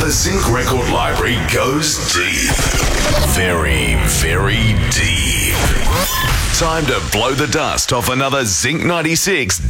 The Zinc Record Library goes deep. Very, very deep. Time to blow the dust off another Zinc 96